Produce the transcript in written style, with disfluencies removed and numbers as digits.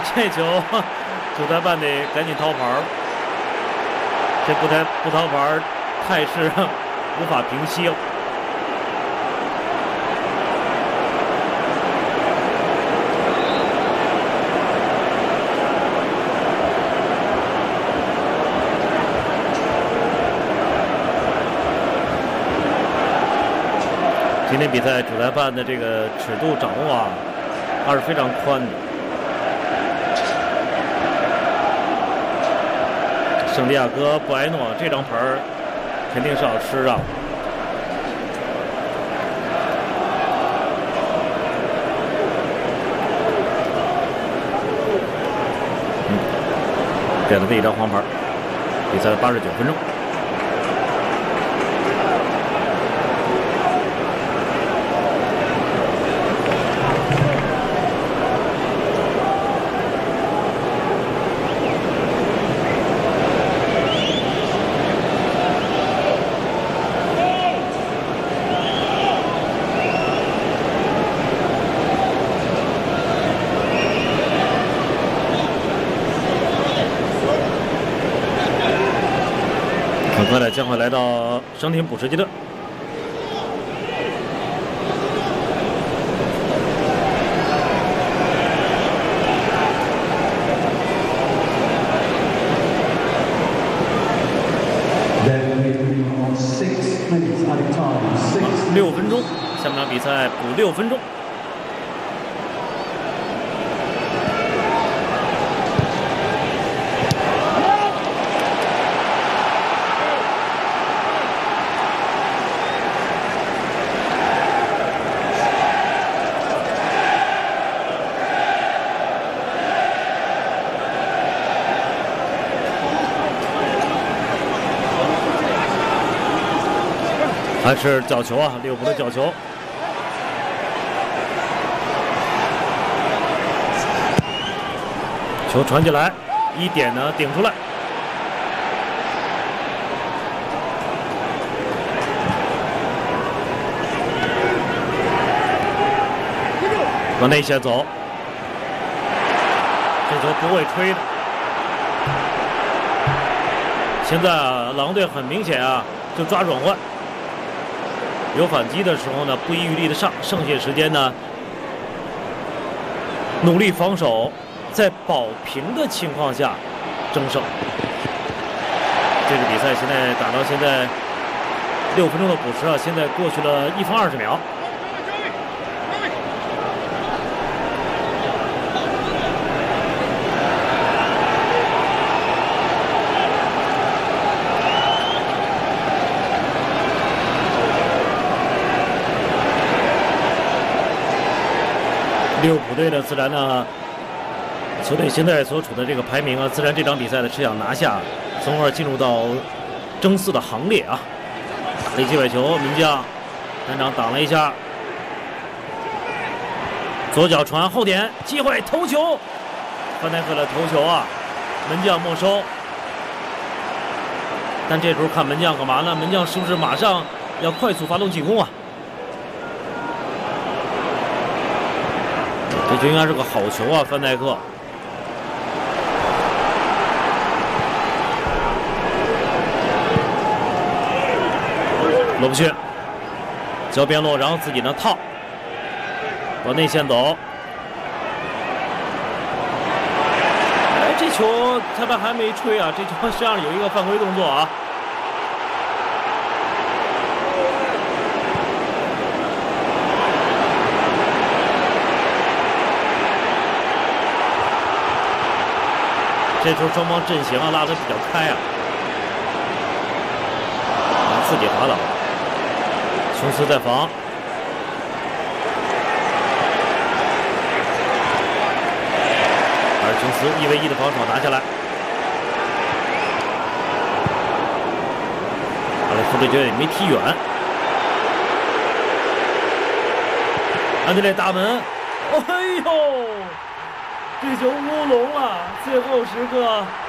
这球主裁判得赶紧掏牌儿，这不掏牌儿，态势无法平息了。今天比赛主裁判的这个尺度掌握啊，还是非常宽的。圣地亚哥·布埃诺这张牌肯定是要吃让。给了这一张黄牌。比赛的89分钟。很快的将会来到伤停补时阶段。6分钟，下半场比赛补6分钟。还是角球啊，利物浦的角球。球传进来，一点呢顶出来。往内线走，这球不会吹的。现在啊，狼队很明显啊，就抓软换。有反击的时候呢，不遗余力的上，剩下时间呢，努力防守，在保平的情况下争胜。这个比赛现在打到现在6分钟的补时啊，现在过去了1分20秒。利物浦队呢，自然呢，球队现在所处的这个排名啊，自然这场比赛呢是想拿下，从而进入到争四的行列啊。打了一记尾球，门将单场挡了一下，左脚传后点，机会头球，范戴克的头球啊，门将没收。但这时候看门将干嘛呢？门将是不是马上要快速发动进攻啊？这就应该是个好球啊，范戴克。落不去，交边路，然后自己呢套，往内线走。哎，这球裁判还没吹啊，这球实际上有一个犯规动作啊。这时候双方阵型啊拉得比较开啊，自己滑倒，琼斯在防，而琼斯1v1的防守拿下来，阿莱夫这球也没踢远，安德烈大门，哎呦！这球乌龙了，最后时刻